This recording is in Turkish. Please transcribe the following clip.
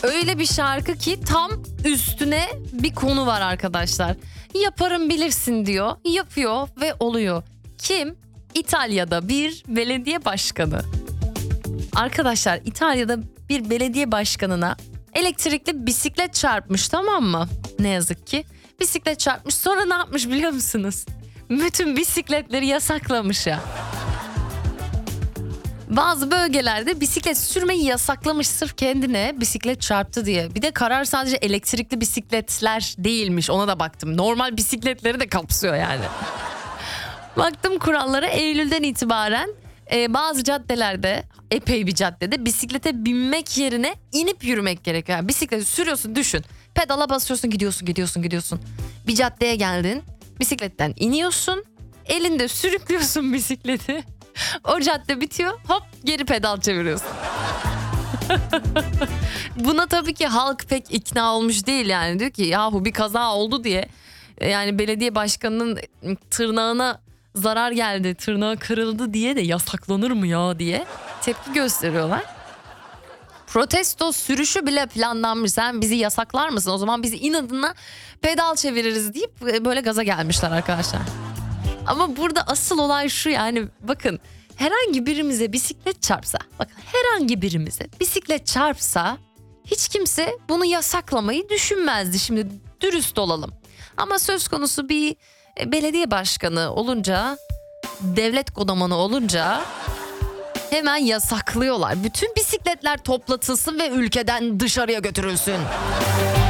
Öyle bir şarkı ki tam üstüne bir konu var arkadaşlar. Yaparım bilirsin diyor, yapıyor ve oluyor. Kim? İtalya'da bir belediye başkanı. Arkadaşlar İtalya'da bir belediye başkanına elektrikli bisiklet çarpmış, tamam mı? Ne yazık ki. Bisiklet çarpmış, sonra ne yapmış biliyor musunuz? Bütün bisikletleri yasaklamış ya. Bazı bölgelerde bisiklet sürmeyi yasaklamış sırf kendine bisiklet çarptı diye. Bir de karar sadece elektrikli bisikletler değilmiş, ona da baktım. Normal bisikletleri de kapsıyor yani. Baktım kurallara, Eylül'den itibaren bazı caddelerde, epey bir caddede bisiklete binmek yerine inip yürümek gerekiyor. Yani bisikleti sürüyorsun, düşün. Pedala basıyorsun, gidiyorsun. Bir caddeye geldin, bisikletten iniyorsun, elinde sürüklüyorsun bisikleti. O cadde bitiyor, hop geri pedal çeviriyorsun. Buna tabii ki halk pek ikna olmuş değil yani. Diyor ki yahu bir kaza oldu diye, yani belediye başkanının tırnağına zarar geldi, tırnağı kırıldı diye de yasaklanır mı ya diye tepki gösteriyorlar. Protesto sürüşü bile planlanmış. Sen bizi yasaklar mısın? O zaman bizi inadına pedal çeviririz deyip böyle gaza gelmişler arkadaşlar. Ama burada asıl olay şu, yani bakın, herhangi birimize bisiklet çarpsa, bakın herhangi birimize bisiklet çarpsa hiç kimse bunu yasaklamayı düşünmezdi. Şimdi dürüst olalım. Ama söz konusu bir belediye başkanı olunca, devlet kodamanı olunca hemen yasaklıyorlar. Bütün bisikletler toplatılsın ve ülkeden dışarıya götürülsün.